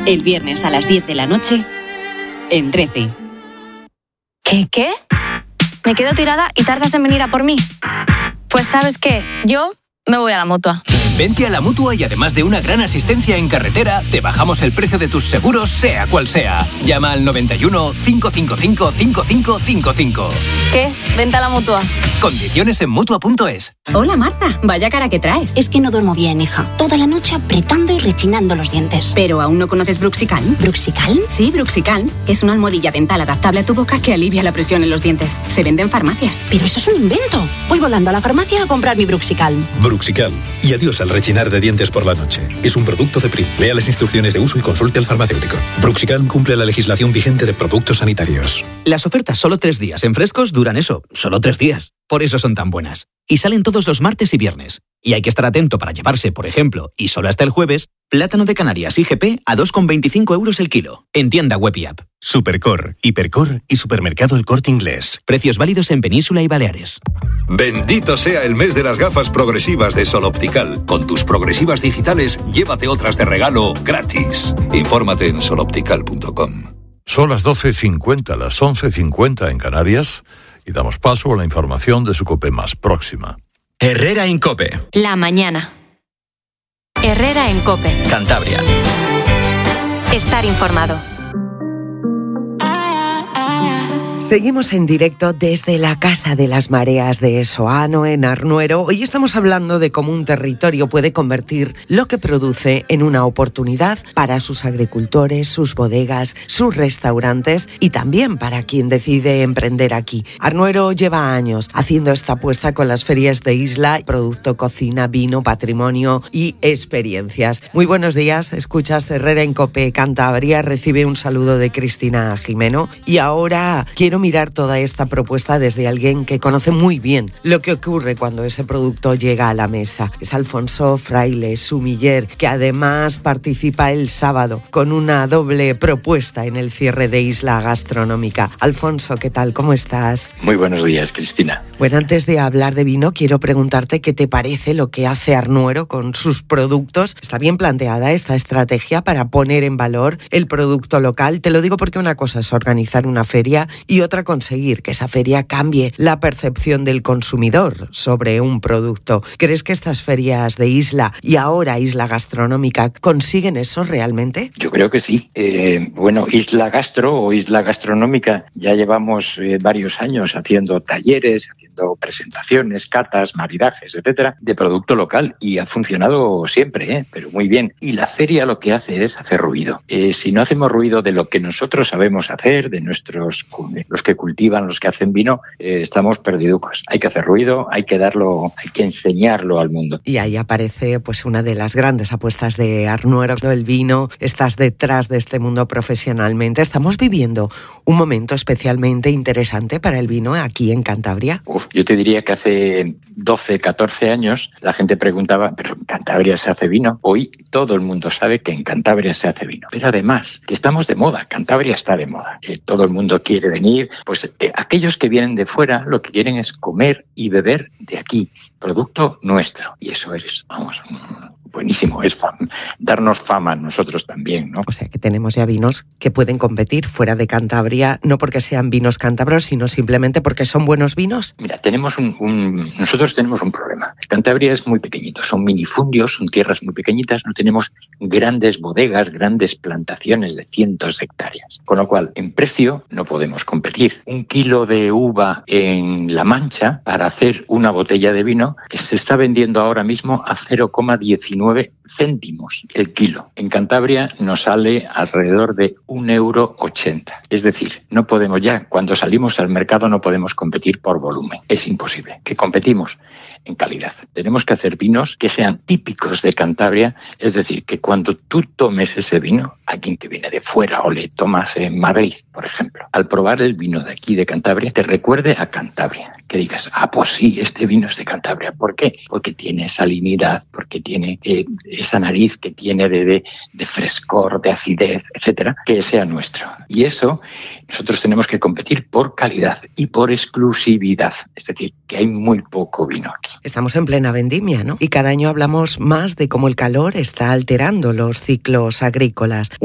El viernes a las 10 de la noche, en 13. ¿Qué? ¿Me quedo tirada y tardas en venir a por mí? Pues ¿sabes qué? Yo me voy a la Mutua. Vente a la Mutua y además de una gran asistencia en carretera, te bajamos el precio de tus seguros, sea cual sea. Llama al 91 555 5555. ¿Qué? Vente a la Mutua. Condiciones en Mutua.es. Hola Marta, vaya cara que traes. Es que no duermo bien, hija. Toda la noche apretando y rechinando los dientes. ¿Pero aún no conoces Bruxicalm? ¿Bruxicalm? Sí, Bruxicalm. Es una almohadilla dental adaptable a tu boca que alivia la presión en los dientes. Se vende en farmacias. Pero eso es un invento. Voy volando a la farmacia a comprar mi Bruxicalm. Bruxicalm. Y adiós al rechinar de dientes por la noche. Es un producto de Prim. Lea las instrucciones de uso y consulte al farmacéutico. Bruxicalm cumple la legislación vigente de productos sanitarios. Las ofertas solo 3 días en frescos duran eso, solo 3 días. Por eso son tan buenas. Y salen todos los martes y viernes. Y hay que estar atento para llevarse, por ejemplo, y solo hasta el jueves, plátano de Canarias IGP a 2,25 € el kilo. En tienda web y app. Supercor, Hipercor y Supermercado El Corte Inglés. Precios válidos en Península y Baleares. Bendito sea el mes de las gafas progresivas de Sol Optical. Con tus progresivas digitales, llévate otras de regalo gratis. Infórmate en soloptical.com. Son las 12:50, las 11:50 en Canarias, y damos paso a la información de su COPE más próxima. Herrera en COPE. La mañana. Herrera en COPE. Cantabria. Estar informado. Seguimos en directo desde la Casa de las Mareas de Soano, en Arnuero. Hoy estamos hablando de cómo un territorio puede convertir lo que produce en una oportunidad para sus agricultores, sus bodegas, sus restaurantes y también para quien decide emprender aquí. Arnuero lleva años haciendo esta apuesta con las ferias de isla, producto, cocina, vino, patrimonio y experiencias. Muy buenos días, escuchas Herrera en COPE Cantabria, recibe un saludo de Cristina Jimeno y ahora quiero mirar toda esta propuesta desde alguien que conoce muy bien lo que ocurre cuando ese producto llega a la mesa. Es Alfonso Fraile, sumiller, que además participa el sábado con una doble propuesta en el cierre de Isla Gastronómica. Alfonso, ¿qué tal? ¿Cómo estás? Muy buenos días, Cristina. Bueno, antes de hablar de vino, quiero preguntarte qué te parece lo que hace Arnuero con sus productos. Está bien planteada esta estrategia para poner en valor el producto local. Te lo digo porque una cosa es organizar una feria y otra conseguir que esa feria cambie la percepción del consumidor sobre un producto. ¿Crees que estas ferias de isla y ahora Isla Gastronómica consiguen eso realmente? Yo creo que sí. Isla Gastro o Isla Gastronómica ya llevamos varios años haciendo talleres, haciendo presentaciones, catas, maridajes, etcétera, de producto local y ha funcionado siempre, pero muy bien. Y la feria lo que hace es hacer ruido. Si no hacemos ruido de lo que nosotros sabemos hacer, de los que cultivan, los que hacen vino, estamos perdiducos. Hay que hacer ruido, hay que enseñarlo al mundo. Y ahí aparece pues una de las grandes apuestas de Arnuero, el vino. Estás detrás de este mundo profesionalmente. Estamos viviendo un momento especialmente interesante para el vino aquí en Cantabria. Yo te diría que hace 12, 14 años la gente preguntaba, ¿pero en Cantabria se hace vino? Hoy todo el mundo sabe que en Cantabria se hace vino. Pero además, que estamos de moda, Cantabria está de moda. Todo el mundo quiere venir. Pues aquellos que vienen de fuera lo que quieren es comer y beber de aquí, producto nuestro. Y eso es, buenísimo, es darnos fama a nosotros también, ¿no? O sea que tenemos ya vinos que pueden competir fuera de Cantabria, no porque sean vinos cántabros, sino simplemente porque son buenos vinos. Mira, nosotros tenemos un problema. Cantabria es muy pequeñito, son minifundios, son tierras muy pequeñitas, no tenemos grandes bodegas, grandes plantaciones de cientos de hectáreas. Con lo cual, en precio no podemos competir. 1 kilo de uva en La Mancha para hacer una botella de vino que se está vendiendo ahora mismo a 0,19 céntimos el kilo. En Cantabria nos sale alrededor de 1,80 €. Es decir, no podemos ya, cuando salimos al mercado no podemos competir por volumen. Es imposible. Que competimos en calidad. Tenemos que hacer vinos que sean típicos de Cantabria, es decir, que cuando tú tomes ese vino, alguien que viene de fuera o le tomas en Madrid, por ejemplo, al probar el vino de aquí de Cantabria, te recuerde a Cantabria. Que digas, pues sí, este vino es de Cantabria. ¿Por qué? Porque tiene salinidad, porque tiene esa nariz que tiene de frescor, de acidez, etcétera, que sea nuestro. Y eso nosotros tenemos que competir por calidad y por exclusividad. Es decir, que hay muy poco vino aquí. Estamos en plena vendimia, ¿no? Y cada año hablamos más de cómo el calor está alterando los ciclos agrícolas.